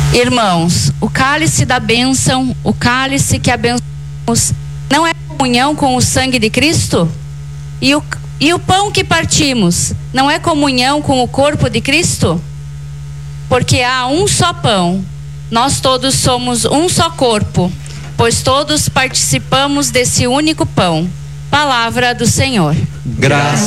Irmãos, o cálice da bênção, o cálice que abençoamos, não é comunhão com o sangue de Cristo? E o pão que partimos, não é comunhão com o corpo de Cristo? Porque há um só pão, nós todos somos um só corpo, pois todos participamos desse único pão. Palavra do Senhor. Graças